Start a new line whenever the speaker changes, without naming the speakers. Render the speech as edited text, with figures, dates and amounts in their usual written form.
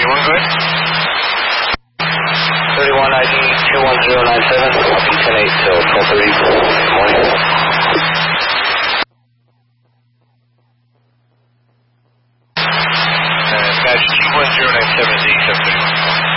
31 good?
31 ID 21097, copy 10-8 till 12:30 morning.
Badge 21097 is 8731.